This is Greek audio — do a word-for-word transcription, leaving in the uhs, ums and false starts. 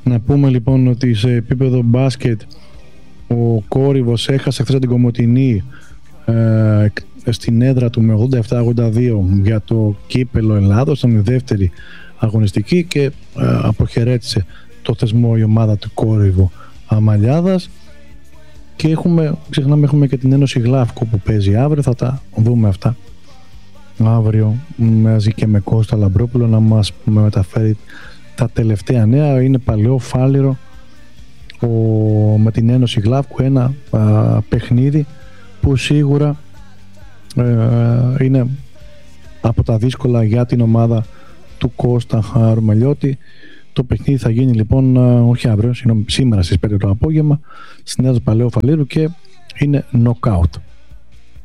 Να πούμε λοιπόν ότι σε επίπεδο μπάσκετ ο Κόρυβος έχασε χθες την Κομοτηνή ε, στην έδρα του με ογδόντα επτά ογδόντα δύο για το κύπελο Ελλάδος, ήταν η δεύτερη αγωνιστική και ε, αποχαιρέτησε το θεσμό η ομάδα του Κόρυβου Αμαλιάδας. Και έχουμε, ξεχνάμε, έχουμε και την Ένωση Γλάφκο που παίζει αύριο, θα τα δούμε αυτά αύριο μαζί και με Κώστα Λαμπρόπουλο να μας μεταφέρει τα τελευταία νέα. Είναι παλαιό φάληρο ο, με την Ένωση Γλάφκου, ένα α, παιχνίδι που σίγουρα ε, είναι από τα δύσκολα για την ομάδα του Κώστα Ρουμελιώτη. Το παιχνίδι θα γίνει λοιπόν όχι αύριο, συγγνώμη, σήμερα στις πέντε το απόγευμα στην Νέα Παλαιό Φαλήρου και είναι knockout.